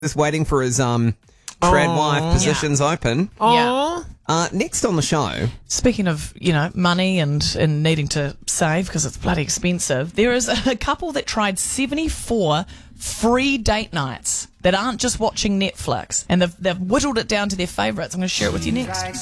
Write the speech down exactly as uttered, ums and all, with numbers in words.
Just waiting for his um trad Aww. wife. Positions Yeah. open. Yeah. Uh, next on the show. Speaking of, you know, money and, and needing to save because it's bloody expensive, there is a couple that tried seventy-four free date nights that aren't just watching Netflix, and they've, they've whittled it down to their favourites. I'm going to share it with you next.